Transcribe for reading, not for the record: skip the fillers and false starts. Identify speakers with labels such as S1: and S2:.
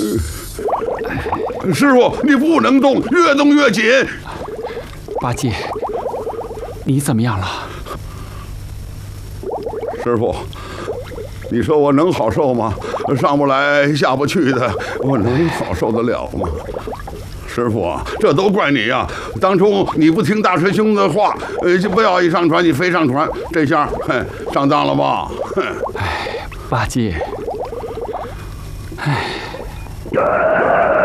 S1: 师傅，你不能动，越动越紧。
S2: 八戒，你怎么样了？
S1: 师傅，你说我能好受吗？上不来下不去的，我能好受得了吗？师傅啊，这都怪你呀！当初你不听大师兄的话，就不要一上船你非上船，这下上当了吧？
S2: 哎，八戒，哎。